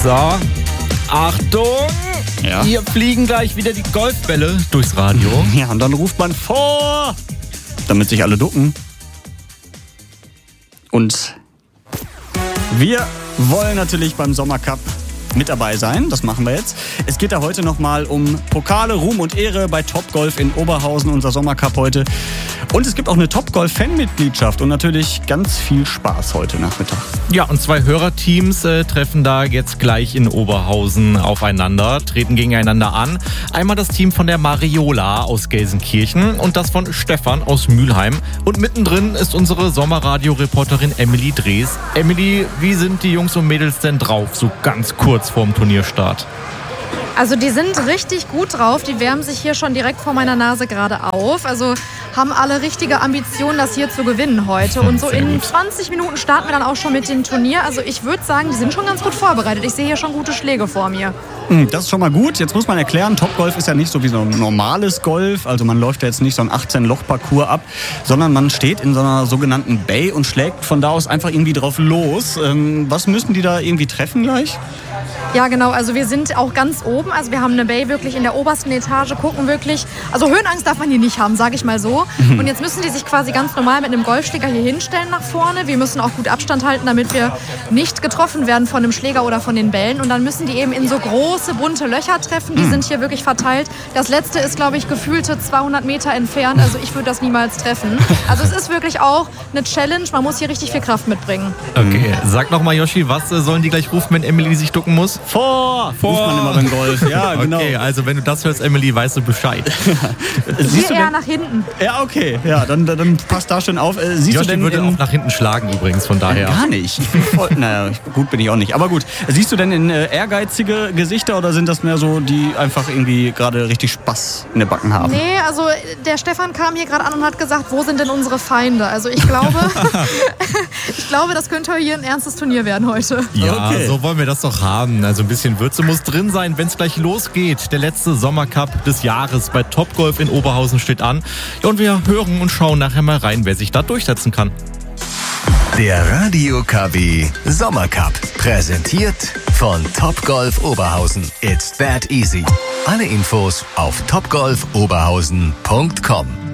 So, Achtung! Ja. Hier fliegen gleich wieder die Golfbälle durchs Radio. Ja, und dann ruft man vor, damit sich alle ducken. Und wir wollen natürlich beim Sommercup mit dabei sein. Das machen wir jetzt. Es geht da heute nochmal um Pokale, Ruhm und Ehre bei Topgolf in Oberhausen, unser Sommercup heute. Und es gibt auch eine Topgolf-Fanmitgliedschaft und natürlich ganz viel Spaß heute Nachmittag. Ja, und 2 Hörerteams treffen da jetzt gleich in Oberhausen aufeinander, treten gegeneinander an. Einmal das Team von der Mariola aus Gelsenkirchen und das von Stefan aus Mülheim. Und mittendrin ist unsere Sommerradio-Reporterin Emily Drees. Emily, wie sind die Jungs und Mädels denn drauf, so ganz kurz vorm Turnierstart? Also die sind richtig gut drauf, die wärmen sich hier schon direkt vor meiner Nase gerade auf. Also haben alle richtige Ambitionen, das hier zu gewinnen heute. Und so in 20 Minuten starten wir dann auch schon mit dem Turnier. Also ich würde sagen, die sind schon ganz gut vorbereitet. Ich sehe hier schon gute Schläge vor mir. Das ist schon mal gut. Jetzt muss man erklären, Topgolf ist ja nicht so wie so ein normales Golf. Also man läuft ja jetzt nicht so ein 18-Loch-Parcours ab, sondern man steht in so einer sogenannten Bay und schlägt von da aus einfach irgendwie drauf los. Was müssen die da irgendwie treffen gleich? Ja, genau. Also wir sind auch ganz oben. Also wir haben eine Bay wirklich in der obersten Etage, gucken wirklich. Also Höhenangst darf man hier nicht haben, sage ich mal so. Und jetzt müssen die sich quasi ganz normal mit einem Golfschläger hier hinstellen nach vorne. Wir müssen auch gut Abstand halten, damit wir nicht getroffen werden von einem Schläger oder von den Bällen. Und dann müssen die eben in so große, bunte Löcher treffen. Die sind hier wirklich verteilt. Das letzte ist, glaube ich, gefühlte 200 Meter entfernt. Also ich würde das niemals treffen. Also es ist wirklich auch eine Challenge. Man muss hier richtig viel Kraft mitbringen. Okay, sag noch mal, Yoshi, was sollen die gleich rufen, wenn Emily sich ducken muss? Vor! Ruft man immer beim Golf. Ja, genau. Okay, also wenn du das hörst, Emily, weißt du Bescheid. Siehst du eher nach hinten. Ja, okay. Ja, dann passt da schön auf. Siehst Yoshi du denn würde auch nach hinten schlagen übrigens, von daher. Gar nicht. Ich bin voll, naja, gut bin ich auch nicht. Aber gut. Siehst du denn in ehrgeizige Gesichter oder sind das mehr so, die einfach irgendwie gerade richtig Spaß in den Backen haben? Nee, also der Stefan kam hier gerade an und hat gesagt, wo sind denn unsere Feinde? Also ich glaube, das könnte hier ein ernstes Turnier werden heute. Ja, okay. So wollen wir das doch haben. Also ein bisschen Würze muss drin sein, wenn es gleich losgeht. Der letzte Sommercup des Jahres bei Topgolf in Oberhausen steht an. Ja, und wir hören und schauen nachher mal rein, wer sich da durchsetzen kann. Der Radio KW Sommercup. Präsentiert von Topgolf Oberhausen. It's that easy. Alle Infos auf topgolfoberhausen.com.